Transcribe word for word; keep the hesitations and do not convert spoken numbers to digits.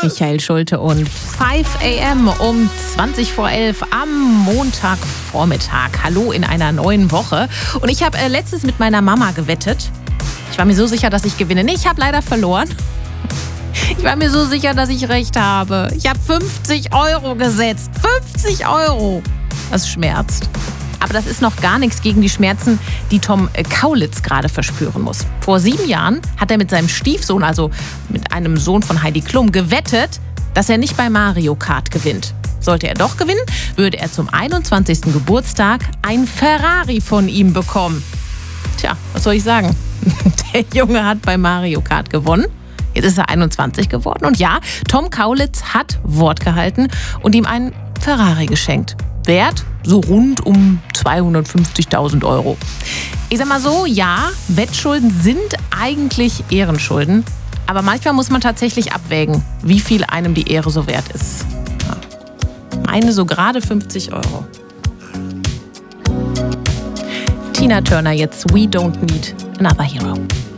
Michael Schulte und fünf a m um zwanzig vor elf am Montagvormittag. Hallo in einer neuen Woche. Und ich habe äh, letztens mit meiner Mama gewettet. Ich war mir so sicher, dass ich gewinne. Nee, ich habe leider verloren. Ich war mir so sicher, dass ich recht habe. Ich habe fünfzig Euro gesetzt. fünfzig Euro. Das schmerzt. Aber das ist noch gar nichts gegen die Schmerzen, die Tom Kaulitz gerade verspüren muss. Vor sieben Jahren hat er mit seinem Stiefsohn, also mit einem Sohn von Heidi Klum, gewettet, dass er nicht bei Mario Kart gewinnt. Sollte er doch gewinnen, würde er zum einundzwanzigsten Geburtstag ein Ferrari von ihm bekommen. Tja, was soll ich sagen? Der Junge hat bei Mario Kart gewonnen. Jetzt ist er einundzwanzig geworden. Und ja, Tom Kaulitz hat Wort gehalten und ihm einen Ferrari geschenkt. Wert so rund um zweihundertfünfzigtausend Euro. Ich sag mal so, ja, Wettschulden sind eigentlich Ehrenschulden. Aber manchmal muss man tatsächlich abwägen, wie viel einem die Ehre so wert ist. Ja. Meine so gerade fünfzig Euro. Tina Turner jetzt, We Don't Need Another Hero.